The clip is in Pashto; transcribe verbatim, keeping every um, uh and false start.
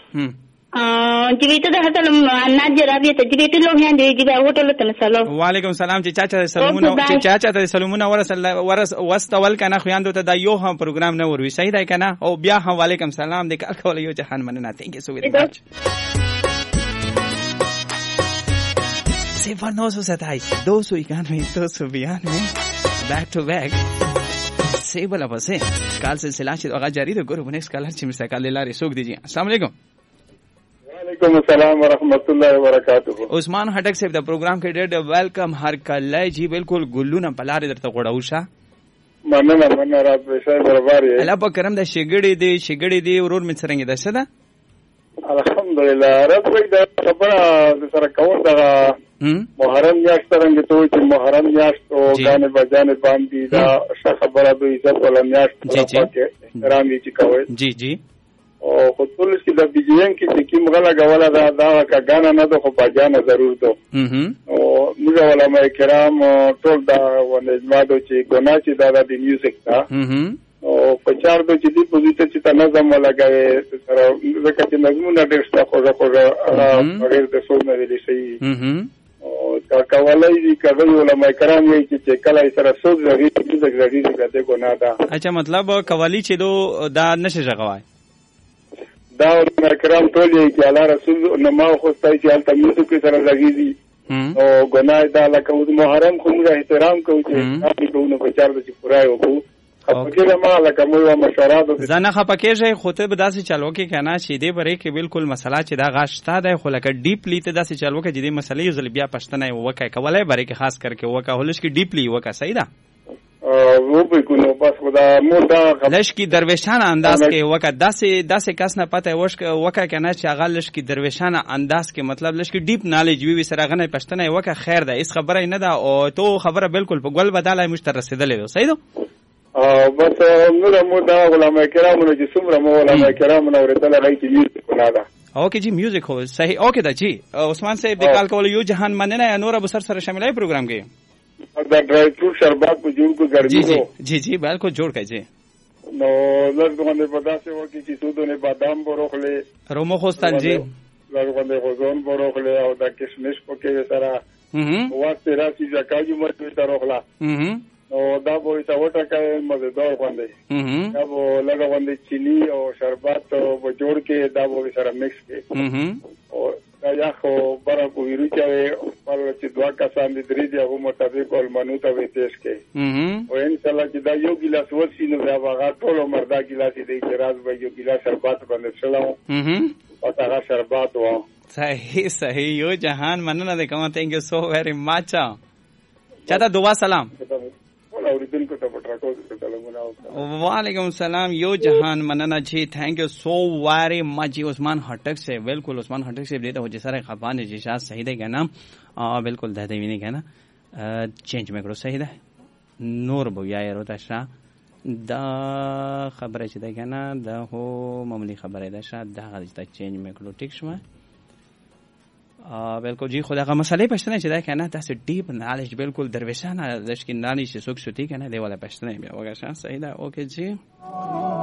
هم جبیته ده هتلم ناج رابیه ته جبیته لو هندې جبا هوټل ته سلام. وعلیکم سلام چې چاچا سلامونه چې چاچا ته سلامونه ورسل ورس واستول کنه خو یاندو ته دا یو هم پروګرام نه وروي صحیح دی کنه او بیا هم وعلیکم سلام د کال کول یو جهان مننه ثانک یو سو ویری مچ. صفر نو سو ستائیس دو سو اکانوے دو سو بیانوے بیک ټو بیک سی بلا پسې کال سلسله چې هغه جاری ده ګورو نیکس کال چې مسا کال لاري سوق دیجیے. السلام علیکم. وعلیکم السلام ورحمۃ اللہ وبرکاتہ. عثمان هټک صاحب د پروګرام کې ډېر ویلکم هر کله جی بالکل ګلونه پلار درته غوړاو شه مننه مننه را پېښه برابر یې الله په کرم د شګړې دی شګړې دی ورور می څنګه ده څه ده الحمدلله رب دې خبره سره کوم دا محرم میاشت څنګه ته چې محرم میاشت او غانې بجانې باندې دا خبره به عزت ولا میاشت په احترام یې کوي. جی جی او خو ټول چې د بیجین کې چې کوم غلا غواړه دا دا کا غانا نه ده خو بجانه ضرور ده. او موږ علماء کرام ټول دا ونجمادو چې ګنا چې دا د میوزیک تا او په چار د چې دی پوزیشن چې تا نظم لګاوي سره ځکه چې نظمونه ډېر څه خوځه خوځه غیر د څو نه ویلي شي او دا کولای دي کله علماء کرام یې چې کله سره څو ځای چې د غږی د ګنا ده. اچھا مطلب قوالی چې دو دا نشه ژغوای دا علماء کرام ټول یې چې الله رسول نما خو ستای چې الته میوزیک سره لګیږي او ګناه دا لکه محرم خو موږ احترام کوو چې تاسو په نو په چار د پورای وکړو خپګه ما لکه موږ مشورات زنه خپکهږي خو ته به داسې چالو کې کنه چې دې بره کې بالکل مسله چې دا غاشته ده خو لکه ډیپلی ته داسې چالو کې چې دې مسلې یو ځل بیا پښتنه وکای کولای بره کې خاص کر کې وکا هولش کې ډیپلی وکا صحیح ده او په کو نو بس خدا مودا لش کی درویشانه انداز کې وکا داسې داسې کس نه پته وښ وکا کنه چې هغه لش کی درویشانه انداز کې مطلب لش کی ډیپ نالج وی سره غنه پښتنه وکا خیر ده اس خبره نه ده او تو خبره بالکل په ګل بداله مشتر رسیدلې ده صحیح ده. او بس نور مودا علماء کرام نو چې څومره علماء کرام نو ورته لای چې میوزیک نه ده اوکے جی میوزک ہو صحیح اوکے دا جی عثمان صاحب د کال کول یو جهان مننه نور ابو سر سره شاملای پروګرام کې دا ډرای فروټ شربات په جوړ کو ګرځي جی جی جی بالکل جوړ کړئ نو لږه په داسې وکی چې سودونه بادام بروخله رومو خوستان جی لږه باندې غوزون بروخله او دا کشمش پکې سره هم واسطه راځي ځکه مرته سره روخلا هم او دا به تا وټه کوي مزیدار باندې هم دا به لږه باندې چینی او شربت په جوړ کې دا به سره مکس کې هم او دا یا خو برا کو ویرو چې په چې دوا کسان دي درې دی هغه مطابق ول منو ته وې تیش کې هم او ان شاء الله چې دا یو ګلاس ورسي نو بیا هغه ټول مردا ګلاس دی چې راز به یو ګلاس شربت باندې شلو هم او هغه شربت و صحیح صحیح یو جهان مننه ده کوم ثانک یو سو ویری ماچ چاته دعا سلام وعلیکم السلام یو جہان مننا جی تھینک یو سو ویری مچ جی عثمان ہٹک سے بالکل عثمان ہٹک سے دیتا ہو جی سارے خفان جی شاید صحیح دے کہنا بالکل دہدے بھی نہیں کہنا چینج میں کرو صحیح دے نور بو یا روتا شاہ دا خبر چی دے کہنا دا ہو معمولی خبر ہے دا شاہ دا غلطہ چینج میں کرو ٹھیک شما بالکل جی خدا کا مسئلہ پښتنه چې دا کنه تاسو ډیپ نالج بالکل درویشانه د شکینانی چې څوک شوتی کنه دی ولا پښتنه بیا وګورئ صحیح ده اوکے جی